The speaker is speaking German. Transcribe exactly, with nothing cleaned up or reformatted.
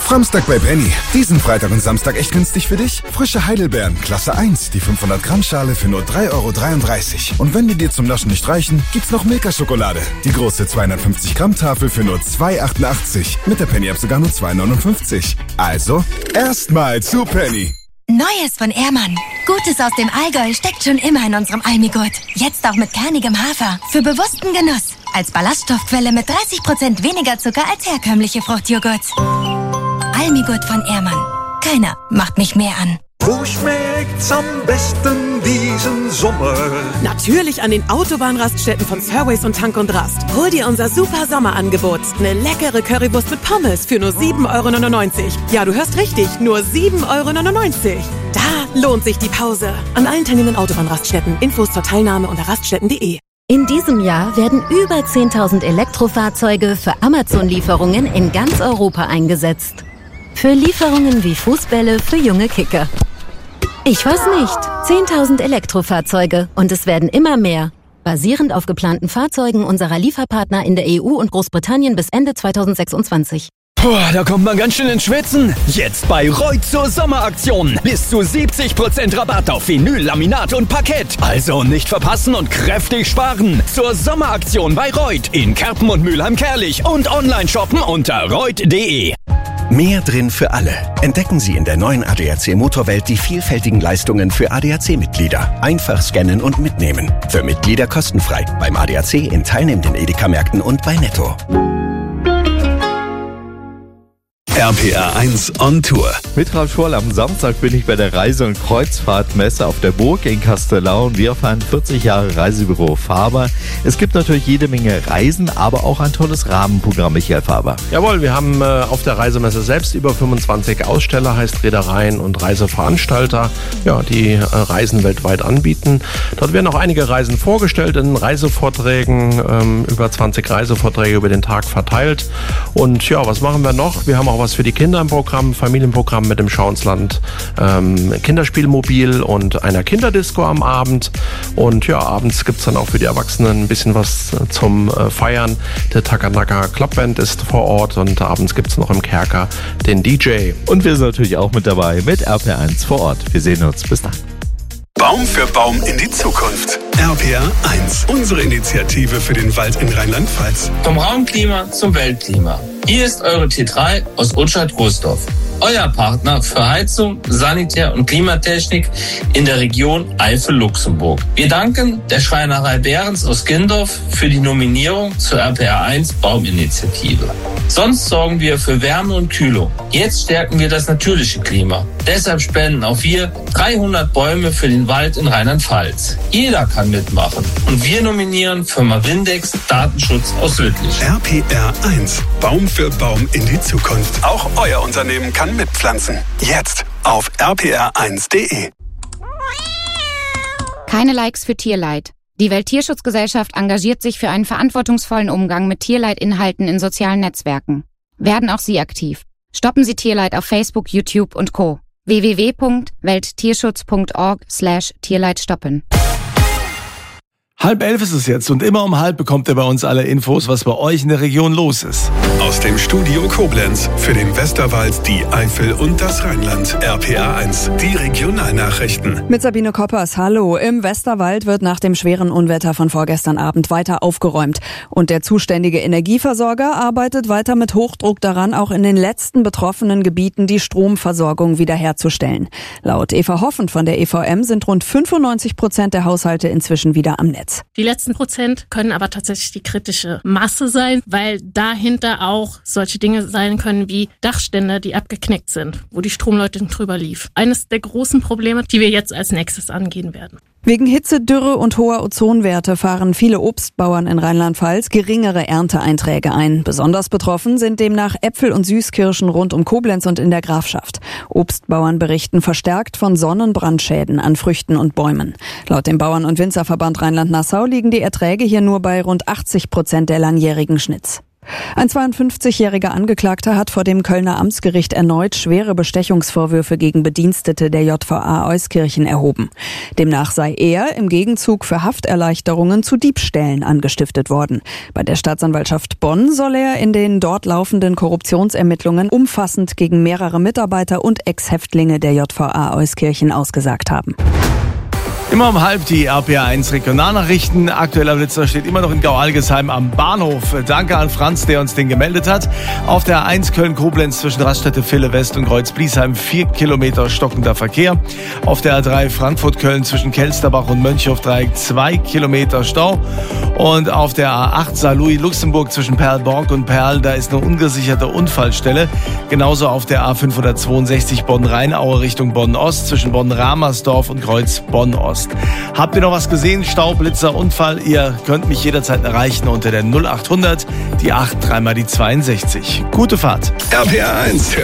Framstag bei Penny. Diesen Freitag und Samstag echt günstig für dich? Frische Heidelbeeren, Klasse eins, die fünfhundert Gramm Schale für nur drei Euro dreiunddreißig. Und wenn die dir zum Naschen nicht reichen, gibt's noch Milka-Schokolade. Die große zweihundertfünfzig Gramm Tafel für nur zwei Euro achtundachtzig. Mit der Penny-App sogar nur zwei Euro neunundfünfzig. Also, erstmal zu Penny. Neues von Ehrmann. Gutes aus dem Allgäu steckt schon immer in unserem Almigurt. Jetzt auch mit kernigem Hafer. Für bewussten Genuss. Als Ballaststoffquelle mit dreißig Prozent weniger Zucker als herkömmliche Fruchtjoghurts. Almigurt von Ehrmann. Keiner macht mich mehr an. Wo schmeckt's am besten diesen Sommer? Natürlich an den Autobahnraststätten von Fairways und Tank und Rast. Hol dir unser super Sommerangebot. Eine leckere Currywurst mit Pommes für nur sieben Euro neunundneunzig. Ja, du hörst richtig, nur sieben Euro neunundneunzig. Da lohnt sich die Pause. An allen teilnehmenden Autobahnraststätten. Infos zur Teilnahme unter raststätten punkt de. In diesem Jahr werden über zehntausend Elektrofahrzeuge für Amazon-Lieferungen in ganz Europa eingesetzt. Für Lieferungen wie Fußbälle für junge Kicker. Ich weiß nicht. zehntausend Elektrofahrzeuge und es werden immer mehr. Basierend auf geplanten Fahrzeugen unserer Lieferpartner in der E U und Großbritannien bis Ende zweitausendsechsundzwanzig. Puh, da kommt man ganz schön ins Schwitzen. Jetzt bei Reut zur Sommeraktion. Bis zu siebzig Prozent Rabatt auf Vinyl, Laminat und Parkett. Also nicht verpassen und kräftig sparen. Zur Sommeraktion bei Reut in Kerpen und Mülheim-Kerlich und online shoppen unter reut punkt de. Mehr drin für alle. Entdecken Sie in der neuen A D A C Motorwelt die vielfältigen Leistungen für A D A C-Mitglieder. Einfach scannen und mitnehmen. Für Mitglieder kostenfrei. Beim A D A C in teilnehmenden Edeka-Märkten und bei Netto. R P R eins on Tour. Mit Ralf Schorl am Samstag bin ich bei der Reise- und Kreuzfahrtmesse auf der Burg in Castellau und wir fahren vierzig Jahre Reisebüro Faber. Es gibt natürlich jede Menge Reisen, aber auch ein tolles Rahmenprogramm, Michael Faber. Jawohl, wir haben äh, auf der Reisemesse selbst über fünfundzwanzig Aussteller, heißt Reedereien und Reiseveranstalter, ja, die äh, Reisen weltweit anbieten. Dort werden auch einige Reisen vorgestellt in Reisevorträgen, ähm, über zwanzig Reisevorträge über den Tag verteilt. Und ja, was machen wir noch? Wir haben auch was für die Kinder im Programm, Familienprogramm mit dem Schau ins Land, ähm, Kinderspielmobil und einer Kinderdisco am Abend. Und ja, abends gibt es dann auch für die Erwachsenen ein bisschen was zum äh, Feiern. Der Takanaka Clubband ist vor Ort und abends gibt es noch im Kerker den D J. Und wir sind natürlich auch mit dabei mit R P R eins vor Ort. Wir sehen uns. Bis dann. Baum für Baum in die Zukunft. R P R eins, unsere Initiative für den Wald in Rheinland-Pfalz. Vom Raumklima zum Weltklima. Hier ist eure T drei aus Utschat-Großdorf. Euer Partner für Heizung, Sanitär- und Klimatechnik in der Region Eifel-Luxemburg. Wir danken der Schreinerei Behrens aus Gindorf für die Nominierung zur R P R eins Bauminitiative. Sonst sorgen wir für Wärme und Kühlung. Jetzt stärken wir das natürliche Klima. Deshalb spenden auch wir dreihundert Bäume für den Wald in Rheinland-Pfalz. Jeder kann mitmachen. Und wir nominieren Firma Windex Datenschutz aus Lüttich. R P R eins, Baum für Baum in die Zukunft. Auch euer Unternehmen kann mitpflanzen. Jetzt auf r p r eins punkt de. Keine Likes für Tierleid. Die Welttierschutzgesellschaft engagiert sich für einen verantwortungsvollen Umgang mit Tierleidinhalten in sozialen Netzwerken. Werden auch Sie aktiv. Stoppen Sie Tierleid auf Facebook, YouTube und Co. w w w punkt welttierschutz punkt org slash Tierleid stoppen. Halb elf ist es jetzt und immer um halb bekommt ihr bei uns alle Infos, was bei euch in der Region los ist. Aus dem Studio Koblenz für den Westerwald, die Eifel und das Rheinland. R P R eins, die Regionalnachrichten. Mit Sabine Koppers, hallo. Im Westerwald wird nach dem schweren Unwetter von vorgestern Abend weiter aufgeräumt. Und der zuständige Energieversorger arbeitet weiter mit Hochdruck daran, auch in den letzten betroffenen Gebieten die Stromversorgung wiederherzustellen. Laut Eva Hoffen von der E V M sind rund fünfundneunzig Prozent der Haushalte inzwischen wieder am Netz. Die letzten Prozent können aber tatsächlich die kritische Masse sein, weil dahinter auch solche Dinge sein können wie Dachständer, die abgeknickt sind, wo die Stromleitung drüber lief. Eines der großen Probleme, die wir jetzt als nächstes angehen werden. Wegen Hitze, Dürre und hoher Ozonwerte fahren viele Obstbauern in Rheinland-Pfalz geringere Ernteeinträge ein. Besonders betroffen sind demnach Äpfel und Süßkirschen rund um Koblenz und in der Grafschaft. Obstbauern berichten verstärkt von Sonnenbrandschäden an Früchten und Bäumen. Laut dem Bauern- und Winzerverband Rheinland-Nassau liegen die Erträge hier nur bei rund achtzig Prozent der langjährigen Schnitts. Ein zweiundfünfzigjähriger Angeklagter hat vor dem Kölner Amtsgericht erneut schwere Bestechungsvorwürfe gegen Bedienstete der J V A Euskirchen erhoben. Demnach sei er im Gegenzug für Hafterleichterungen zu Diebstählen angestiftet worden. Bei der Staatsanwaltschaft Bonn soll er in den dort laufenden Korruptionsermittlungen umfassend gegen mehrere Mitarbeiter und Ex-Häftlinge der J V A Euskirchen ausgesagt haben. Immer um halb die R P R eins Regionalnachrichten. Aktueller Blitzer steht immer noch in Gau-Algesheim am Bahnhof. Danke an Franz, der uns den gemeldet hat. Auf der A eins Köln-Koblenz zwischen Raststätte Ville West und Kreuz-Bliesheim vier Kilometer stockender Verkehr. Auf der A drei Frankfurt-Köln zwischen Kelsterbach und Mönchhofdreieck zwei Kilometer Stau. Und auf der A acht Saarlouis-Luxemburg zwischen Perlborg und Perl, da ist eine ungesicherte Unfallstelle. Genauso auf der A fünfhundertzweiundsechzig Bonn-Rheinaue Richtung Bonn-Ost zwischen Bonn-Ramersdorf und Kreuz-Bonn-Ost. Habt ihr noch was gesehen? Stau, Blitzer, Unfall? Ihr könnt mich jederzeit erreichen unter der null acht hundert, die acht, dreimal die zweiundsechzig. Gute Fahrt. R P R eins.